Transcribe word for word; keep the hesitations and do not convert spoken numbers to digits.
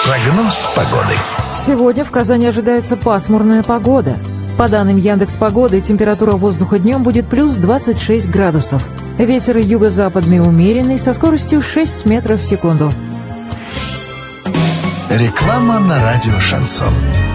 Прогноз погоды. Сегодня в Казани ожидается пасмурная погода. По данным Яндекс.Погоды, температура воздуха днем будет плюс двадцать шесть градусов. Ветер юго-западный умеренный со скоростью шесть метров в секунду. Реклама на радио «Шансон».